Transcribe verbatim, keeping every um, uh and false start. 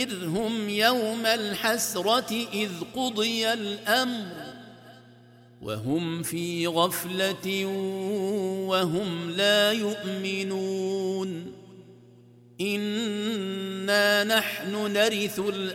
هم يوم الحسرة إذ قضي الأمر وهم في غفلة وهم لا يؤمنون إنا نحن نرث الأرض